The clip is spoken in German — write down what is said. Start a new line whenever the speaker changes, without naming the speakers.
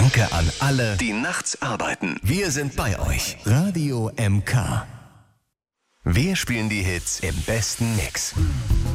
Danke an alle, die nachts arbeiten. Wir sind bei euch. Radio MK. Wir spielen die Hits im besten Mix.